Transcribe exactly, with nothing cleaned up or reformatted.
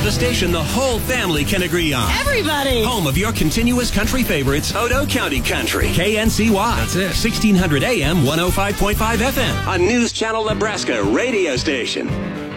the station the whole family can agree on. Everybody! Home of your continuous country favorites, Odo County Country. K N C Y. That's it. sixteen hundred A M, one oh five point five F M. A News Channel Nebraska radio station.